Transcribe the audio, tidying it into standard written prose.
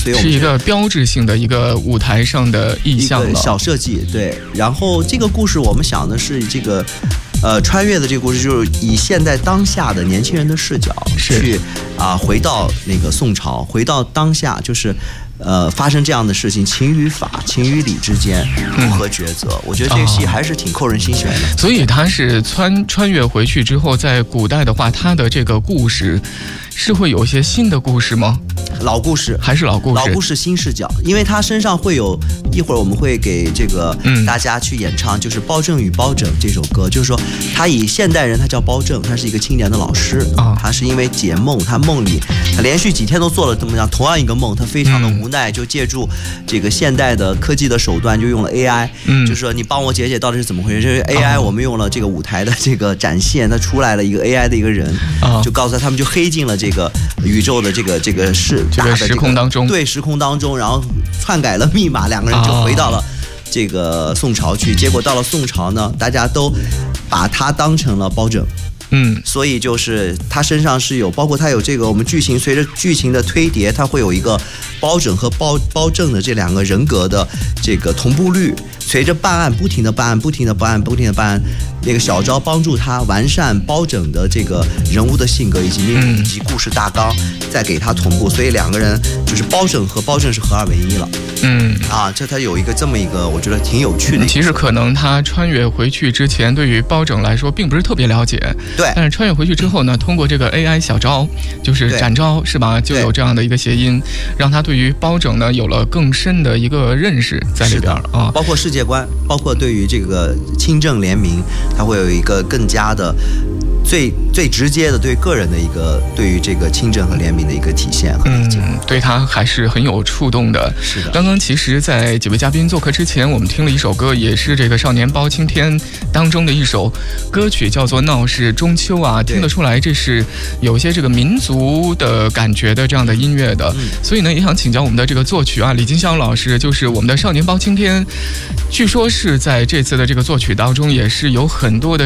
所以我们是一个标志性的一个舞台上的意象了， 一个小设计。对，然后这个故事我们想的是这个。穿越的这个故事就是以现在当下的年轻人的视角去回到那个宋朝，回到当下，就是发生这样的事情，情与法、情与理之间如何抉择？我觉得这个戏还是挺扣人心弦的。 所以它是穿越回去之后，在古代的话，它的这个故事是会有一些新的故事吗？ 老故事还是老故事？ 老故事新视角，因为他身上会有一会儿我们会给这个大家去演唱，就是《包拯与包拯》这首歌，就是说他以现代人，他叫包拯，他是一个青年的老师他是因为解梦，他梦里他连续几天都做了这么样同样一个梦，他非常的无奈，就借助这个现代的科技的手段，就用了 AI，就是说你帮我解解到底是怎么回事。这是 AI，我们用了这个舞台的这个展现，他出来了一个 AI 的一个人，就告诉他们就黑进了这个宇宙的这个时空当中， 对，时空当中，然后篡改了密码，两个人就回到了这个宋朝去。结果到了宋朝呢，大家都把他当成了包拯。所以就是他身上是有，包括他有这个我们剧情，随着剧情的推叠，他会有一个包拯和包拯的这两个人格的这个同步率，随着办案不停的办案，那个小昭帮助他完善包拯的这个人物的性格以及故事大纲，再给他同步，所以两个人就是包拯和包拯是合二为一了。这他有一个这么一个我觉得挺有趣的。 其实可能他穿越回去之前，对于包拯来说并不是特别了解， 对。 但是穿越回去之后呢，通过这个 AI 小昭，就是展昭是吧？就有这样的一个谐音，让他对于包拯呢有了更深的一个认识在里边包括世界观，包括对于这个清正廉明，他会有一个更加的最直接的对个人的一个对于这个清正和廉明的一个体现和理解， 对他还是很有触动的。 是的。 刚刚其实在几位嘉宾做客之前，我们听了一首歌，也是这个少年包青天当中的一首歌曲，叫做《闹市中秋》听得出来这是有一些这个民族的感觉的这样的音乐的。所以呢，也想请教我们的这个作曲李金香老师，就是我们的少年包青天，据说是在这次的这个作曲当中也是有很多的